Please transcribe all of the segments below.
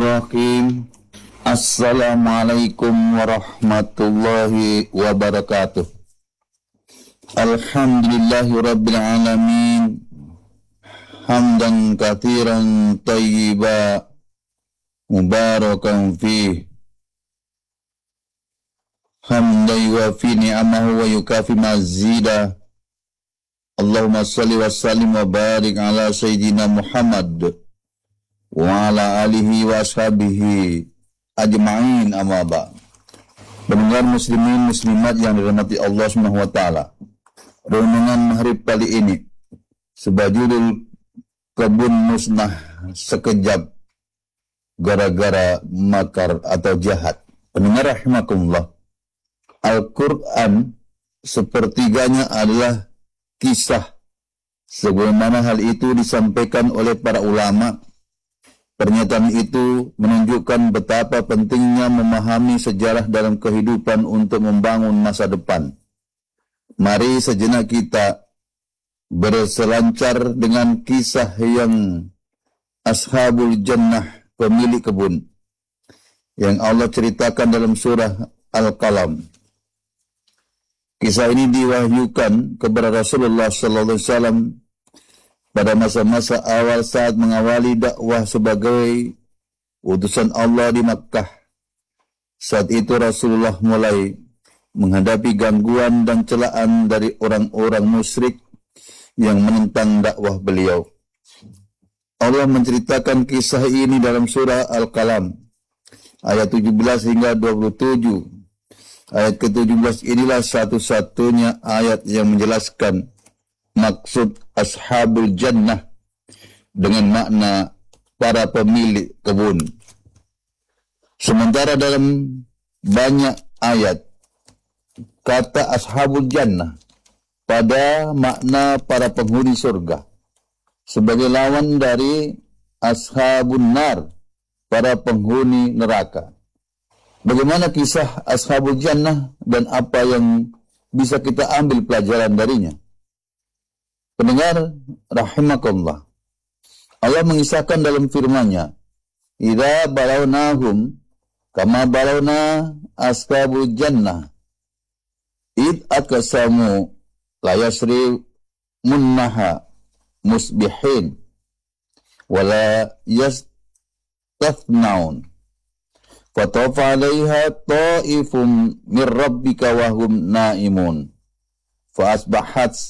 Bismillahirrahmanirrahim. Assalamualaikum warahmatullahi wabarakatuh. Alhamdulillahirabbil alamin. Hamdan katsiran thayyiban mubarakan fihi. Hamdan yuwafi ni'amahu wa yukafi mazida. Allahumma salli wa sallim wa barik ala sayyidina Muhammad wa ala alihi wa ashabihi ajma'in, amma ba'd. Pendengar muslimin muslimat yang dirahmati Allah Subhanahu wa taala. Renungan maghrib kali ini sebajudul kebun musnah sekejap gara-gara makar atau jahat. Pendengar rahimakumullah, Al-Quran sepertiganya adalah kisah, sebagaimana hal itu disampaikan oleh para ulama. Pernyataan itu menunjukkan betapa pentingnya memahami sejarah dalam kehidupan untuk membangun masa depan. Mari sejenak kita berselancar dengan kisah yang Ashabul Jannah, pemilik kebun, yang Allah ceritakan dalam surah Al-Qalam. Kisah ini diwahyukan kepada Rasulullah SAW pada masa-masa awal saat mengawali dakwah sebagai utusan Allah di Makkah. Saat itu Rasulullah mulai menghadapi gangguan dan celaan dari orang-orang musyrik yang menentang dakwah beliau. Allah menceritakan kisah ini dalam surah Al-Qalam ayat 17 hingga 27. Ayat ke-17 inilah satu-satunya ayat yang menjelaskan maksud Ashabul Jannah dengan makna para pemilik kebun. Sementara dalam banyak ayat kata Ashabul Jannah pada makna para penghuni surga sebagai lawan dari Ashabun Nar, para penghuni neraka. Bagaimana kisah Ashabul Jannah dan apa yang bisa kita ambil pelajaran darinya? Pendengar rahimakumullah, Allah mengisahkan dalam firman-Nya, "Idza balawnahum kama balawna ashabul jannah id aqsamu la yasrimunnaha musbihin wala yastathna'un fatafa 'alaiha ta'ifum min rabbika wa hum na'imun fa asbahat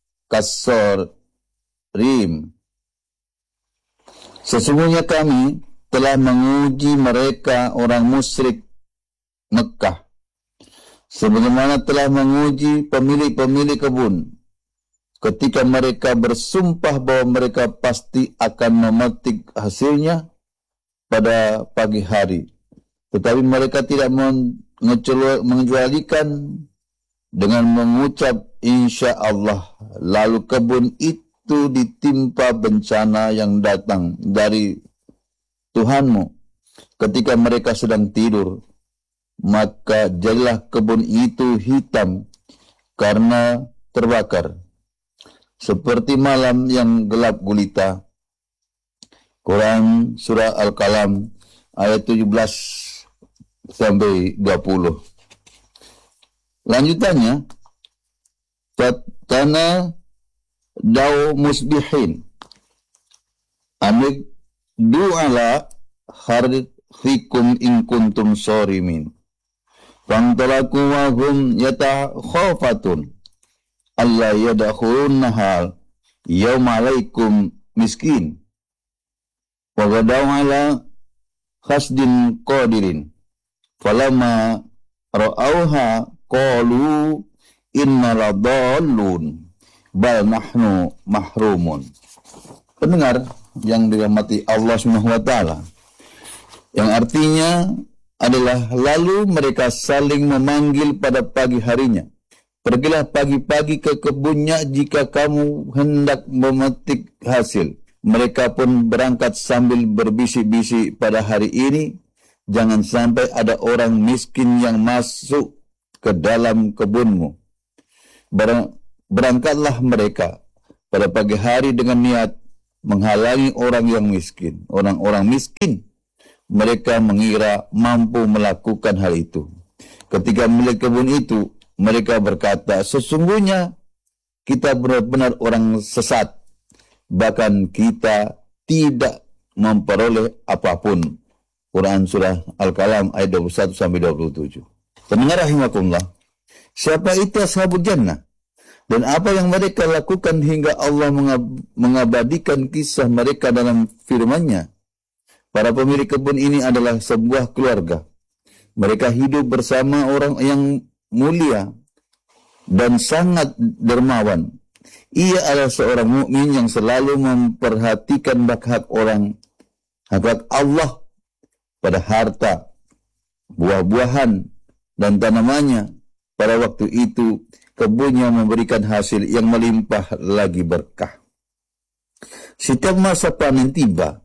kassarim." Sesungguhnya kami telah menguji mereka orang musyrik Mekah sebagaimana telah menguji pemilik-pemilik kebun ketika mereka bersumpah bahwa mereka pasti akan memetik hasilnya pada pagi hari, tetapi mereka tidak mengecualikan dengan mengucap insya Allah. Lalu kebun itu ditimpa bencana yang datang dari Tuhanmu ketika mereka sedang tidur, maka jadilah kebun itu hitam karena terbakar seperti malam yang gelap gulita. Quran surah Al-Qalam ayat 17 sampai 20. Lanjutannya, fatana daw musbihin amik du'ala harfikum in kuntum sorimin fantalaku wa hum yatakhafatun alla yadkhulunha yawma alaikum miskin wa gadaw ala khasdin qadirin falamma ra'auha qalu inna ladallun bal nahnu mahrumun. Pendengar yang dirahmati Allah Subhanahu wa taala, yang artinya adalah lalu mereka saling memanggil pada pagi harinya, "Pergilah pagi-pagi ke kebunnya jika kamu hendak memetik hasil." Mereka pun berangkat sambil berbisik-bisik, "Pada hari ini jangan sampai ada orang miskin yang masuk ke dalam kebunmu." Berangkatlah mereka pada pagi hari dengan niat menghalangi orang yang miskin, orang-orang miskin mereka mengira mampu melakukan hal itu. Ketika melihat kebun itu, mereka berkata, sesungguhnya kita benar-benar orang sesat, bahkan kita tidak memperoleh apapun. Quran Surah Al-Qalam ayat 21-27. Pendengar rahimakumullah, siapa itu ashabul jannah? Dan apa yang mereka lakukan hingga Allah mengabadikan kisah mereka dalam firman-Nya? Para pemilik kebun ini adalah sebuah keluarga. Mereka hidup bersama orang yang mulia dan sangat dermawan. Ia adalah seorang mukmin yang selalu memperhatikan hak orang, hak Allah pada harta, buah-buahan, dan tanamannya. Pada waktu itu, kebunnya memberikan hasil yang melimpah lagi berkah. Setiap masa panen tiba,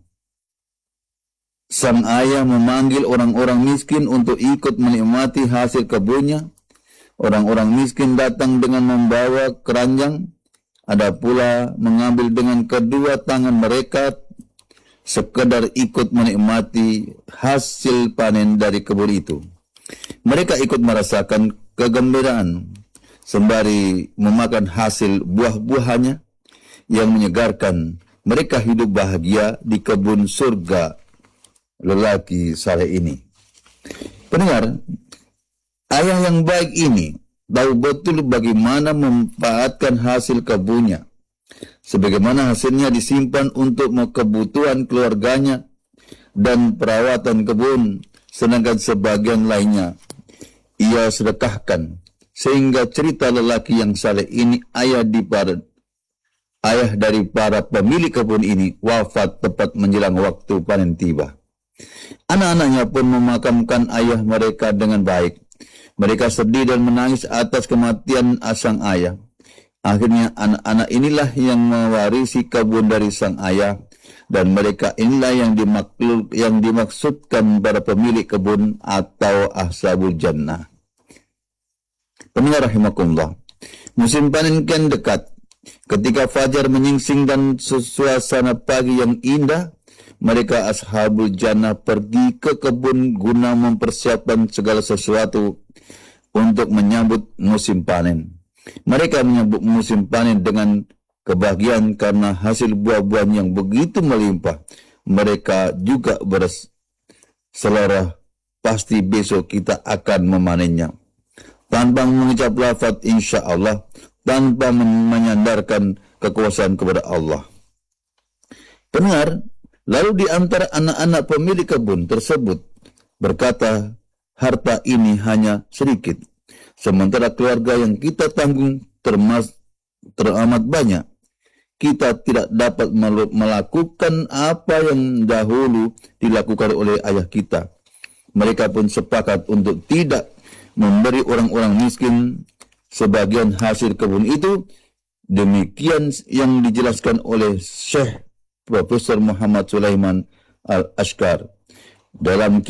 sang ayah memanggil orang-orang miskin untuk ikut menikmati hasil kebunnya. Orang-orang miskin datang dengan membawa keranjang, ada pula mengambil dengan kedua tangan mereka, sekedar ikut menikmati hasil panen dari kebun itu. Mereka ikut merasakan kegembiraan sembari memakan hasil buah-buahannya yang menyegarkan. Mereka hidup bahagia di kebun surga lelaki saleh ini. Pendengar, ayah yang baik ini tahu betul bagaimana memanfaatkan hasil kebunnya. Sebagaimana hasilnya disimpan untuk kebutuhan keluarganya dan perawatan kebun, sedangkan sebagian lainnya ia sedekahkan. Sehingga cerita lelaki yang saleh ini, ayah dari para pemilik kebun ini, wafat tepat menjelang waktu panen tiba. Anak-anaknya pun memakamkan ayah mereka dengan baik. Mereka sedih dan menangis atas kematian sang ayah. Akhirnya anak-anak inilah yang mewarisi kebun dari sang ayah, dan mereka inilah yang dimaksudkan para pemilik kebun atau ashabul jannah. Pendengar rahimakumullah, musim panen kian dekat. Ketika fajar menyingsing dan suasana pagi yang indah, mereka ashabul jannah pergi ke kebun guna mempersiapkan segala sesuatu untuk menyambut musim panen. Mereka menyambut musim panen dengan kebahagiaan karena hasil buah-buahan yang begitu melimpah. Mereka juga berselera, pasti besok kita akan memanennya. Tanpa mengucap lafaz insya Allah, tanpa menyandarkan kekuasaan kepada Allah. Pendengar, lalu di antara anak-anak pemilik kebun tersebut berkata, harta ini hanya sedikit, sementara keluarga yang kita tanggung teramat banyak. Kita tidak dapat melakukan apa yang dahulu dilakukan oleh ayah kita. Mereka pun sepakat untuk tidak memberi orang-orang miskin sebagian hasil kebun itu. Demikian yang dijelaskan oleh Syekh Profesor Muhammad Sulaiman Al-Ashkar dalam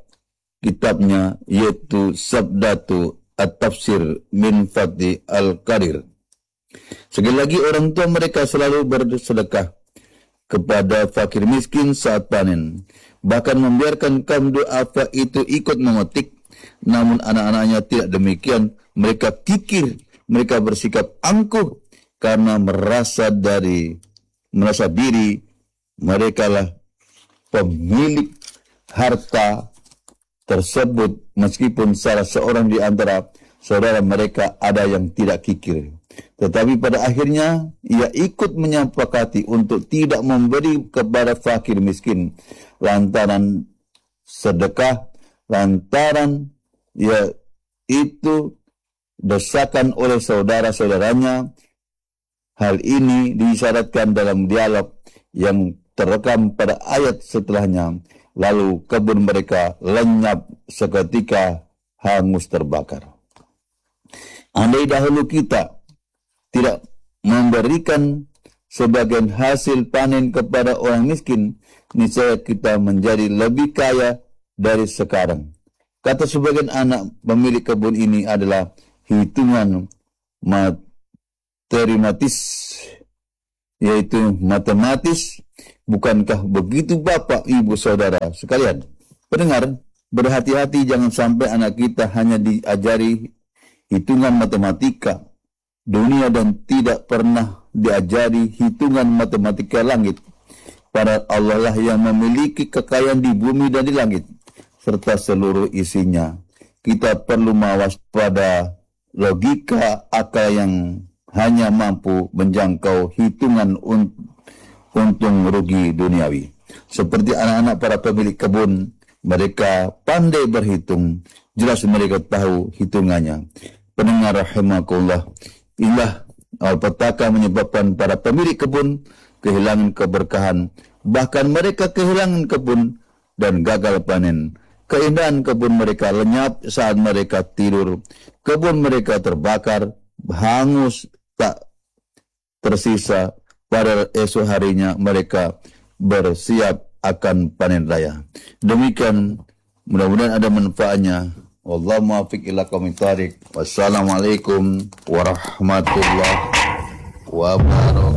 kitabnya, yaitu Sabdatu At-Tafsir min Fadli Al-Qadir. Sekali lagi, orang tua mereka selalu bersedekah kepada fakir miskin saat panen, bahkan membiarkan kaum du'afa itu ikut memetik. Namun anak-anaknya tidak demikian. Mereka kikir, mereka bersikap angkuh karena merasa diri mereka lah pemilik harta tersebut, meskipun salah seorang di antara saudara mereka ada yang tidak kikir. Tetapi pada akhirnya ia ikut menyepakati untuk tidak memberi kepada fakir miskin lantaran sedekah, lantaran ia itu desakan oleh saudara-saudaranya. Hal ini disyaratkan dalam dialog yang terekam pada ayat setelahnya. Lalu kebun mereka lenyap seketika, hangus terbakar. Andai dahulu kita tidak memberikan sebagian hasil panen kepada orang miskin, niscaya kita menjadi lebih kaya dari sekarang. Kata sebagian anak pemilik kebun ini adalah hitungan matematis. Bukankah begitu Bapak, Ibu, Saudara sekalian? Pendengar, berhati-hati jangan sampai anak kita hanya diajari hitungan matematika dunia dan tidak pernah diajari hitungan matematika langit. Para Allah lah yang memiliki kekayaan di bumi dan di langit serta seluruh isinya. Kita perlu mawas pada logika akal yang hanya mampu menjangkau hitungan untung rugi duniawi. Seperti anak-anak para pemilik kebun, mereka pandai berhitung, jelas mereka tahu hitungannya. Pendengar rahimakumullah, inilah malapetaka menyebabkan para pemilik kebun kehilangan keberkahan, bahkan mereka kehilangan kebun dan gagal panen. Keindahan kebun mereka lenyap saat mereka tidur. Kebun mereka terbakar, hangus, tak tersisa. Pada esok harinya mereka bersiap akan panen raya. Demikian, mudah-mudahan ada manfaatnya. Wallahu muwaffiq ila aqwamit thoriq. Wassalamualaikum warahmatullahi wabarakatuh.